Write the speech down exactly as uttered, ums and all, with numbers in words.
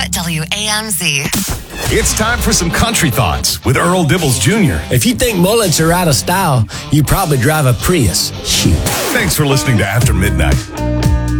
W A M Z. It's time for some country thoughts with Earl Dibbles Junior If you think mullets are out of style, you probably drive a Prius. Shoot. Thanks for listening to After Midnight.